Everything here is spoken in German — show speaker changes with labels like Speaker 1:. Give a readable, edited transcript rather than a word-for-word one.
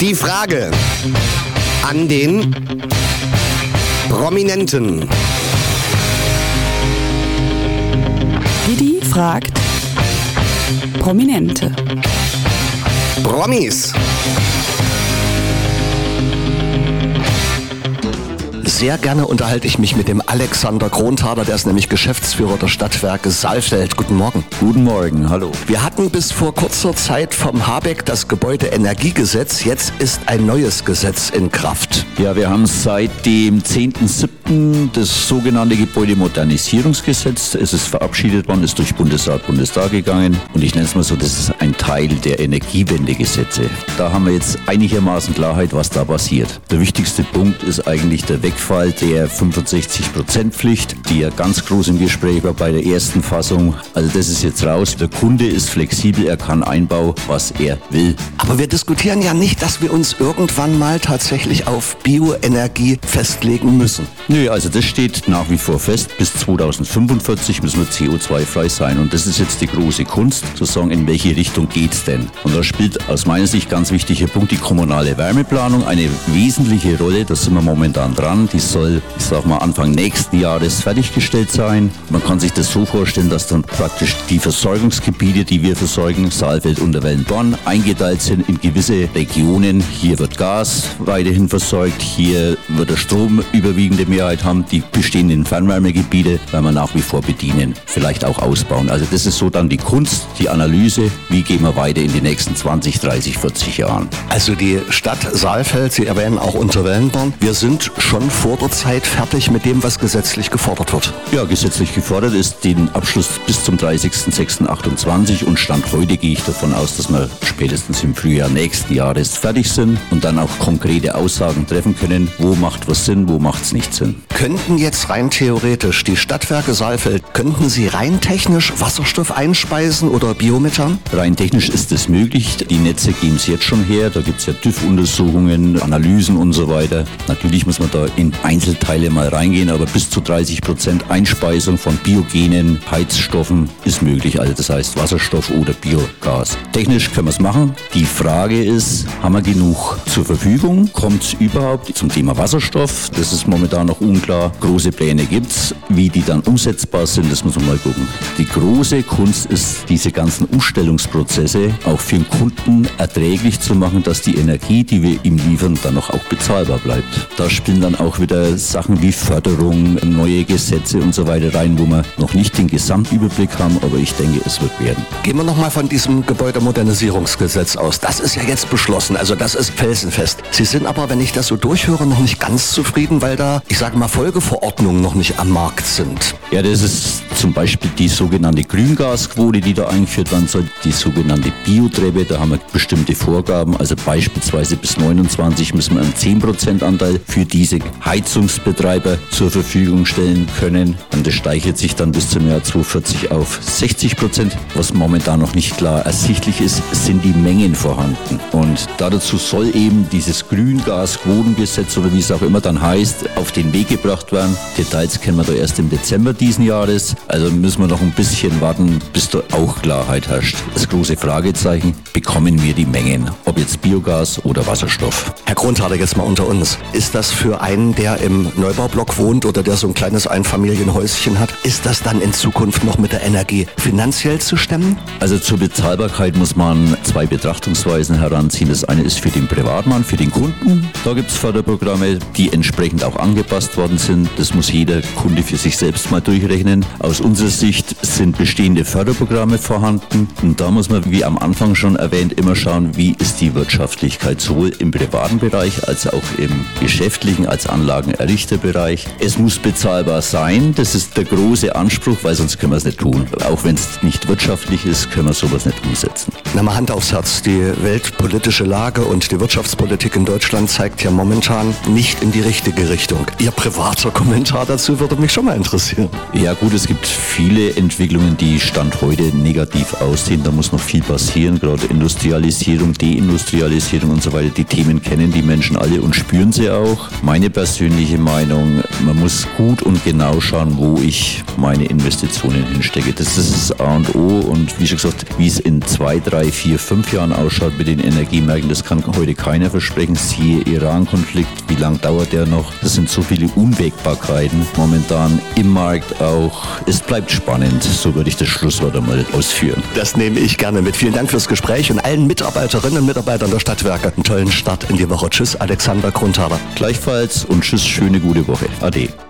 Speaker 1: Die Frage an den Prominenten.
Speaker 2: Didi fragt Prominente.
Speaker 1: Promis. Sehr gerne unterhalte ich mich mit dem Alexander Kronthaler, der ist nämlich Geschäftsführer der Stadtwerke Saalfeld. Guten Morgen.
Speaker 3: Guten Morgen, hallo.
Speaker 1: Wir hatten bis vor kurzer Zeit vom Habeck das Gebäudeenergiegesetz. Jetzt ist ein neues Gesetz in Kraft.
Speaker 3: Ja, wir haben seit dem 10.07. das sogenannte Gebäudemodernisierungsgesetz. Es ist verabschiedet worden, ist durch Bundestag gegangen. Und ich nenne es mal so, das ist ein Teil der Energiewendegesetze. Da haben wir jetzt einigermaßen Klarheit, was da passiert. Der wichtigste Punkt ist eigentlich der Wegfall der 65%-Pflicht, die ja ganz groß im Gespräch war bei der ersten Fassung. Also das ist jetzt raus. Der Kunde ist flexibel, er kann einbauen, was er will.
Speaker 1: Aber wir diskutieren ja nicht, dass wir uns irgendwann mal tatsächlich auf Bioenergie festlegen müssen.
Speaker 3: Nö, also das steht nach wie vor fest. Bis 2045 müssen wir CO2-frei sein. Und das ist jetzt die große Kunst, zu sagen, in welche Richtung geht's denn? Und da spielt aus meiner Sicht ganz wichtiger Punkt die kommunale Wärmeplanung eine wesentliche Rolle. Da sind wir momentan dran. Die soll, ich sag mal, Anfang nächsten Jahres fertiggestellt sein. Man kann sich das so vorstellen, dass dann praktisch die Versorgungsgebiete, die wir versorgen, Saalfeld, Unterwellenborn, eingeteilt sind in gewisse Regionen. Hier wird Gas weiterhin versorgt, hier wird der Strom überwiegende Mehrheit haben. Die bestehenden Fernwärmegebiete werden wir nach wie vor bedienen, vielleicht auch ausbauen. Also das ist so dann die Kunst, die Analyse, wie gehen wir weiter in die nächsten 20, 30, 40 Jahren.
Speaker 1: Also die Stadt Saalfeld, Sie erwähnen auch Unterwellenborn, wir sind schon vor der Zeit fertig mit dem, was gesetzlich gefordert wird.
Speaker 3: Ja, gesetzlich gefordert ist den Abschluss bis zum 30.06.28 und Stand heute gehe ich davon aus, dass wir spätestens im Frühjahr nächsten Jahres fertig sind und dann auch konkrete Aussagen treffen können, wo macht was Sinn, wo macht es nicht Sinn.
Speaker 1: Könnten jetzt rein theoretisch die Stadtwerke Saalfeld, könnten sie rein technisch Wasserstoff einspeisen oder Biomethan?
Speaker 3: Rein technisch ist es möglich, die Netze geben es jetzt schon her, da gibt es ja TÜV-Untersuchungen, Analysen und so weiter. Natürlich muss man da in Einzelteile mal reingehen, aber bis zu 30% Einspeisung von biogenen Heizstoffen ist möglich, also das heißt Wasserstoff oder Biogas. Technisch können wir es machen. Die Frage ist, haben wir genug zur Verfügung? Kommt es überhaupt zum Thema Wasserstoff? Das ist momentan noch unklar. Große Pläne gibt es. Wie die dann umsetzbar sind, das muss man mal gucken. Die große Kunst ist, diese ganzen Umstellungsprozesse auch für den Kunden erträglich zu machen, dass die Energie, die wir ihm liefern, dann auch bezahlbar bleibt. Da spielen dann auch wieder Sachen wie Förderung, neue Gesetze und so weiter rein, wo wir noch nicht den Gesamtüberblick haben, aber ich denke, es wird werden.
Speaker 1: Gehen wir nochmal von diesem Gebäudemodernisierungsgesetz aus. Das ist ja jetzt beschlossen, also das ist felsenfest. Sie sind aber, wenn ich das so durchhöre, noch nicht ganz zufrieden, weil da, ich sage mal, Folgeverordnungen noch nicht am Markt sind.
Speaker 3: Ja, das ist zum Beispiel die sogenannte Grüngasquote, die da eingeführt werden soll, die sogenannte Biotreppe, da haben wir bestimmte Vorgaben, also beispielsweise bis 29 müssen wir einen 10% Anteil für diese Heizungsbetreiber zur Verfügung stellen können. Und das steigert sich dann bis zum Jahr 2040 auf 60%. Was momentan noch nicht klar ersichtlich ist, sind die Mengen vorhanden. Und dazu soll eben dieses Grüngasquotengesetz oder wie es auch immer dann heißt, auf den Weg gebracht werden. Details kennen wir da erst im Dezember diesen Jahres. Also müssen wir noch ein bisschen warten, bis da auch Klarheit herrscht. Das große Fragezeichen, bekommen wir die Mengen? Ob jetzt Biogas oder Wasserstoff?
Speaker 1: Herr Kronthaler, jetzt mal unter uns. Ist das für einen, der im Neubaublock wohnt oder der so ein kleines Einfamilienhäuschen hat, ist das dann in Zukunft noch mit der Energie finanziell zu stemmen?
Speaker 3: Also zur Bezahlbarkeit muss man zwei Betrachtungsweisen heranziehen. Das eine ist für den Privatmann, für den Kunden. Da gibt es Förderprogramme, die entsprechend auch angepasst worden sind. Das muss jeder Kunde für sich selbst mal durchrechnen. Aus unserer Sicht sind bestehende Förderprogramme vorhanden. Und da muss man, wie am Anfang schon erwähnt, immer schauen, wie ist die Wirtschaftlichkeit sowohl im privaten Bereich als auch im geschäftlichen, als Anlagenerrichterbereich. Es muss bezahlbar sein. Das ist der große Anspruch, weil sonst können wir es nicht tun. Auch wenn es nicht wirtschaftlich ist, können wir sowas nicht umsetzen.
Speaker 1: Na mal Hand aufs Herz. Die weltpolitische Lage und die Wirtschaftspolitik in Deutschland zeigt ja momentan nicht in die richtige Richtung. Ihr privater Kommentar dazu würde mich schon mal interessieren.
Speaker 3: Ja gut, es gibt viele Entwicklungen, die Stand heute negativ aussehen. Da muss noch viel passieren, gerade Industrialisierung, Deindustrialisierung und so weiter. Die Themen kennen die Menschen alle und spüren sie auch. Meine persönliche Meinung, man muss gut und genau schauen, wo ich meine Investitionen hinstecke. Das ist das A und O und wie schon gesagt, wie es in 2, 3, 4, 5 Jahren ausschaut, ausschaut mit den Energiemärkten, das kann heute keiner versprechen. Siehe Iran-Konflikt, wie lange dauert der noch? Das sind so viele Unwägbarkeiten momentan im Markt auch. Es bleibt spannend, so würde ich das Schlusswort einmal ausführen.
Speaker 1: Das nehme ich gerne mit. Vielen Dank fürs Gespräch und allen Mitarbeiterinnen und Mitarbeitern der Stadtwerke einen tollen Start in die Woche. Tschüss, Alexander Grundhaber.
Speaker 3: Gleichfalls und tschüss, schöne gute Woche. Ade.